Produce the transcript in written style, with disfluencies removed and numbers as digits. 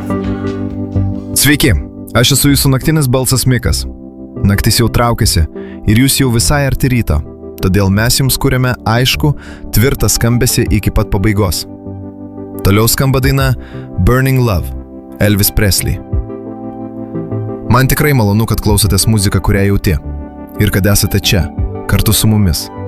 Sveiki, aš esu jūsų naktinis balsas Mikas. Naktis jau traukiasi ir jūs jau visai arti ryto, todėl mes jums kuriame aišku, tvirtą skambesį iki pat pabaigos. Toliau skamba daina Burning Love, Elvis Presley. Man tikrai malonu, kad klausotės muziką, kurią jauti, ir kad esate čia, kartu su mumis.